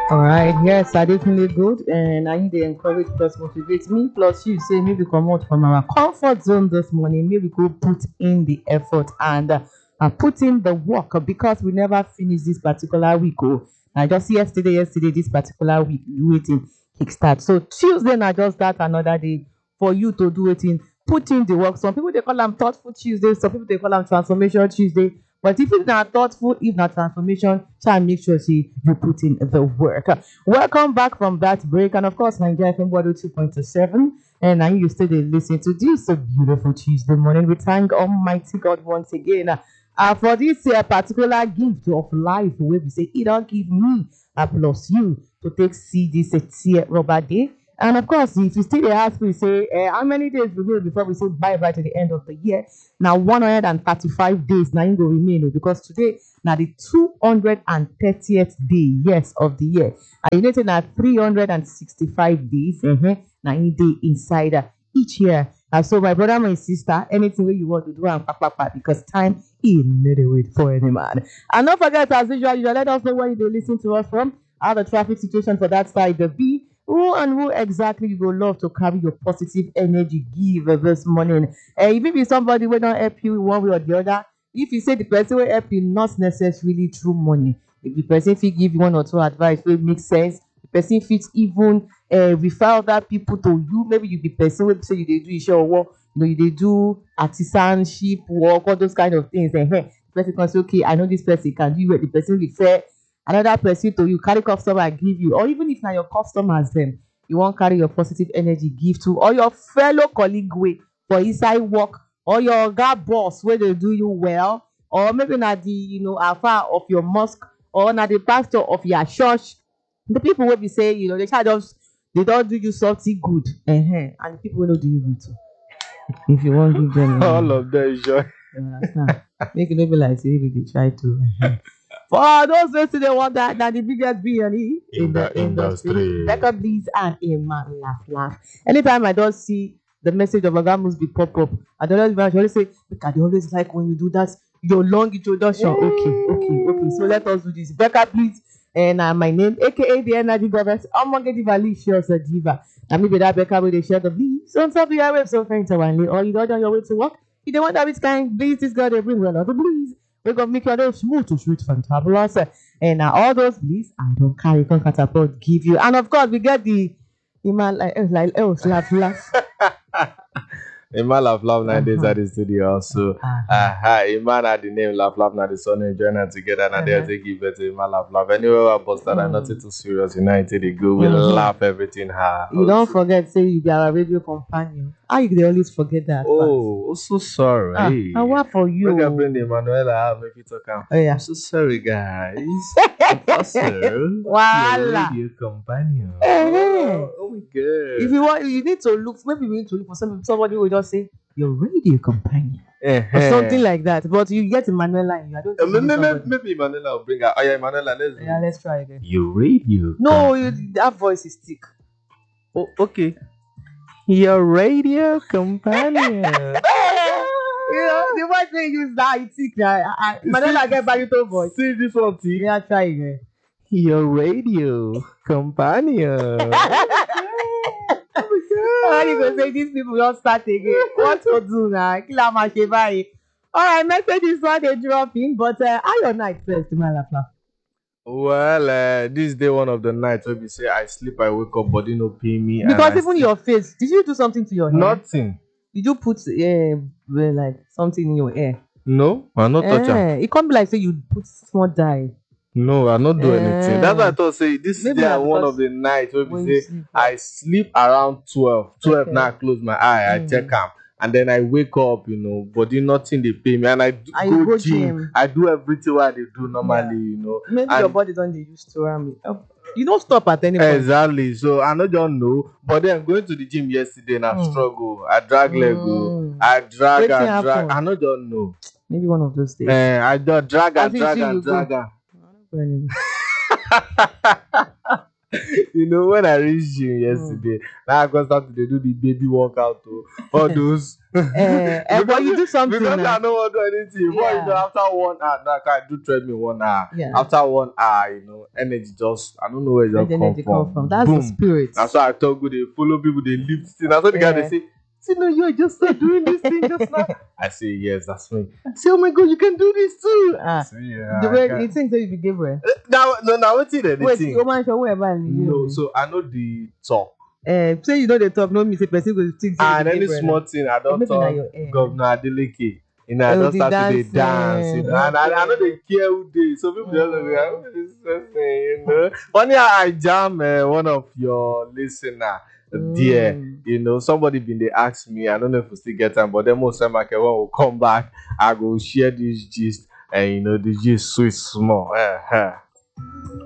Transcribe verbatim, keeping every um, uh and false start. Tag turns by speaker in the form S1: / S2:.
S1: All right, yes, I definitely good, and I need to encourage plus motivate me. Plus, you say maybe come out from our comfort zone this morning. Maybe go put in the effort and uh, uh, put in the work uh, because we never finish this particular week. Oh, I just yesterday, yesterday, this particular week, we waiting kickstart. So Tuesday, now just start another day for you to do it in. Put in the work. Some people they call them thoughtful Tuesday. Some people they call them transformation Tuesday. But if it's not thoughtful, if not transformation, try and make sure see you put in the work. Welcome back from that break. And of course, Nigeria F M one oh two point seven. And I you still dey listen to this so beautiful Tuesday morning. We thank Almighty God once again uh, for this uh, particular gift of life where we say, He don't give me a plus you to take see this uh, tear rubber day. And of course, if you still dey ask me, say, uh, how many days remain before we say bye bye to the end of the year? Now, one hundred thirty-five days now go remain oh, because today now the two hundred thirtieth day, yes, of the year. And you know, say now three hundred sixty-five days, uh-huh, now in day inside uh, each year. And so, my brother, my sister, anything where you want to do, and papa, because time is not a wait for any man. And don't forget, as usual, you let us know where you listen to us from, how the traffic situation for that side the be. Who and who exactly you go love to carry your positive energy give this morning? Uh, if it be somebody who don't help you one way or the other, if you say the person will help you, not necessarily through money. If the person fit give you one or two advice will make sense, the person fit even uh, refer other people to you. Maybe you be person who say you dey do issue or work, you know, you dey do artisanship work, all those kind of things. And hey, the person can say, okay, I know this person can do it. The person refer another person to you, carry customer give you, or even if now your customers them, you want carry your positive energy give to, or your fellow colleague way for inside work, or your oga boss where they do you well, or maybe not the you know alpha of your mosque, or not the pastor of your church. The people will be say, you know, they try just they don't do you something good, uh-huh. And the people will not do you good too. If you want to give them
S2: all of them, sure.
S1: You understand? Make it no be like say they try to. Uh-huh. For those listening, they want that, that the biggest B and E in the industry. Becca Bleeds and a man laugh laugh. Anytime I don't see the message of Oga must be pop up, I don't always, I always say, look, I always like when you do that, your long introduction. Okay, okay, okay. So let us do this. Becca Bleeds and uh, my name, aka the Energy Goddess. I'm gonna give a Licious a diva. And maybe that Becca will share the bleeds. So on top of your web, so friends or you don't on your way to work. You don't want that which kind bleeds this girl they bring well, not the bleeds. We're gonna make your name smooth to sweet fantabulous. And uh, all those please, I don't carry con catapult give you. And of course, we get the email like oh, like oh laugh laugh.
S2: Iman Laugh Laugh nine days at the studio also. Uh, hi, Iman had the name Laugh Laugh now the son and join us together and they'll take give it to Iman Laugh Laugh. Anyway, I posted that nothing too serious. United they go, we
S1: Mhm.
S2: laugh everything hard.
S1: You don't forget, say you be our radio companion. How you dey always forget that?
S2: Oh, I'm so sorry.
S1: Ah, and what for you?
S2: Look at bring Emanuela out, make it talk out.
S1: Oh yeah.
S2: I'm so sorry, guys. Apostle,
S1: Voila.
S2: your radio companion.
S1: Eh.
S2: Oh my god.
S1: If you want, you need to look. Maybe we need to look for some, somebody who will just say your radio companion or something like that. But you get Emanuela, and you I don't.
S2: Uh,
S1: think you
S2: maybe,
S1: need
S2: maybe,
S1: somebody.
S2: maybe Emanuela will bring her. Oh yeah, Emanuela, let's do
S1: Yeah,
S2: it.
S1: let's try again.
S2: Your radio.
S1: No, you, that voice is thick.
S2: Oh, okay. Your radio companion.
S1: You know, the voice they use that it's thick. I, I, Emanuela get baritone voice.
S2: See this one, T.
S1: Yeah, try again.
S2: Your radio companion.
S1: How you gonna say these people don't start again? What to do now? Kill am and shave eye. All right, message is what they drop in, but uh, how your night first, my laugh laugh.
S2: Well, uh, this day one of the nights where we say I sleep, I wake up, body no pay me. and
S1: Because
S2: I
S1: even
S2: sleep.
S1: your face, did you do something to your hair?
S2: Nothing.
S1: Did you put uh, well, like something in your hair?
S2: No, I not touch am.
S1: Eh, it can't be like say you put small dye.
S2: No, I not do anything.
S1: Eh.
S2: That's why I thought say this
S1: Maybe
S2: day
S1: na
S2: one
S1: because
S2: of the nights where
S1: when
S2: we
S1: you
S2: say
S1: sleep,
S2: I sleep around twelve. twelve
S1: Okay.
S2: now I close my eye, I
S1: Mm.
S2: check am. And then I wake up, you know, body nothing they pay me. And I do,
S1: And you
S2: go,
S1: go
S2: gym.
S1: gym.
S2: I do everything what they do normally, you know.
S1: Maybe
S2: And-
S1: your body don't dey used to am. You don't stop at any point.
S2: Exactly. So I not just know. But then going to the gym yesterday and I
S1: Mm.
S2: struggle. I drag leg go.
S1: Mm.
S2: I drag,
S1: Wetin
S2: I drag.
S1: happen?
S2: I not just know.
S1: Maybe one of those days.
S2: Eh, I just drag
S1: As
S2: and
S1: if
S2: drag
S1: you
S2: and
S1: go.
S2: drag. am.
S1: Anyway.
S2: You know, when I reached gym yesterday, now I go start to dey do the baby workout too. All those.
S1: Eh, eh, but you do something
S2: because
S1: now.
S2: I don't want to do anything. But you know,
S1: Yeah.
S2: after one hour, now I do treadmill one hour.
S1: Yeah.
S2: After one hour, you know, energy just I don't know where it
S1: Where
S2: just
S1: the
S2: come
S1: energy
S2: from.
S1: come from. That's
S2: Boom.
S1: the spirit.
S2: That's why I tell good they follow people, they lift thing. That's what the guy
S1: Yeah.
S2: they say. See, no, you're just not doing this thing just now. I say, yes, that's me. I say, oh my god, you can do this too.
S1: Ah,
S2: I say, yeah.
S1: the
S2: I
S1: way
S2: can.
S1: you think that you be Gabriel.
S2: Now, no, now what's it? The
S1: Wait,
S2: thing.
S1: you man show where
S2: No, so I know the talk.
S1: Eh, say you know the talk, no me say person go think say
S2: And
S1: you be
S2: any
S1: Gabriel
S2: small
S1: now.
S2: thing, I
S1: Or
S2: don't
S1: maybe na
S2: talk
S1: your hair.
S2: Governor Adeleke. You know, I
S1: Oh,
S2: don't
S1: the
S2: start to dey
S1: dancing.
S2: dance, you know, and I, I know they care who they. So people just like, oh, this is something, you know. Funny how I jam uh, one of your listener there,
S1: Mm.
S2: you know, somebody been they ask me, I don't know if we still get time, but then most time I can when we come back, I go share this gist, and you know, the gist sweet small. Uh-huh.